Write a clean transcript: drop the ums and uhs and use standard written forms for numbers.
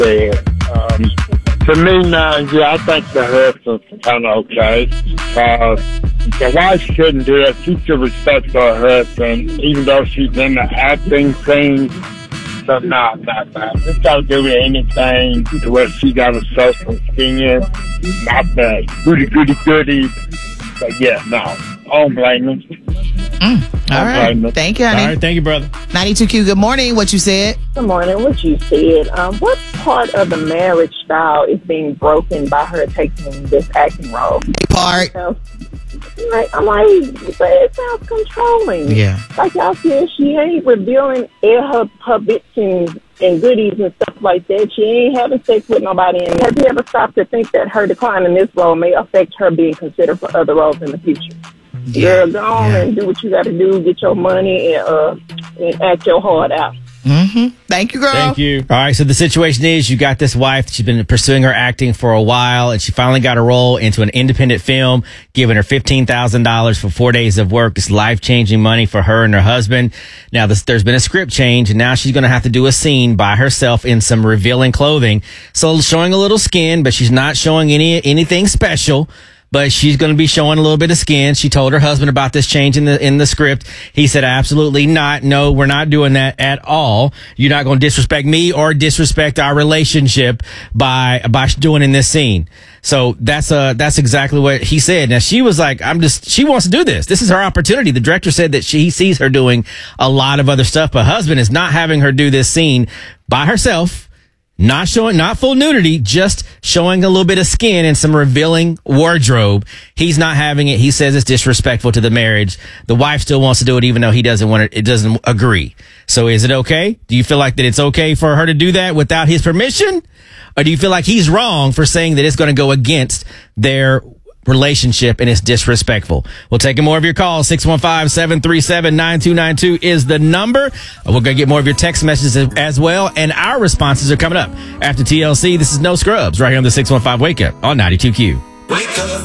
said. To me now, yeah, I think the husband's kind of okay. The wife shouldn't do it. She should respect her husband, even though she's in the acting scene. So, nah. Just don't do anything to where she got a social skin. Not the goody. But yeah, no. I don't blame him. All right. Thank you, honey. All right, thank you, brother. 92Q, good morning. What you said? Good morning. What you said. What part of the marriage style is being broken by her taking this acting role? Part. I'm like, it sounds controlling. Yeah. Like y'all said, she ain't revealing her bits and goodies and stuff like that. She ain't having sex with nobody. And have you ever stopped to think that her decline in this role may affect her being considered for other roles in the future? Yeah. Girl, go on and do what you got to do, get your money, and act your heart out. Mm-hmm. Thank you, girl. Thank you. All right, so the situation is you got this wife. She's been pursuing her acting for a while, and she finally got a role into an independent film, giving her $15,000 for 4 days of work. It's life-changing money for her and her husband. Now, there's been a script change, and now she's going to have to do a scene by herself in some revealing clothing. So showing a little skin, but she's not showing anything special. But she's going to be showing a little bit of skin. She told her husband about this change in the script. He said, absolutely not. No, we're not doing that at all. You're not going to disrespect me or disrespect our relationship by doing in this scene. So that's exactly what he said. Now she was like, she wants to do this. This is her opportunity. The director said that he sees her doing a lot of other stuff, but husband is not having her do this scene by herself. Not full nudity, just showing a little bit of skin and some revealing wardrobe. He's not having it. He says it's disrespectful to the marriage. The wife still wants to do it, even though he doesn't want it. It doesn't agree. So is it okay? Do you feel like that it's okay for her to do that without his permission? Or do you feel like he's wrong for saying that it's going to go against their relationship and it's disrespectful? We'll take more of your calls. 615-737-9292 is the number. We're going to get more of your text messages as well. And our responses are coming up after TLC. This is No Scrubs right here on the 615 Wake Up on 92Q. Wake up.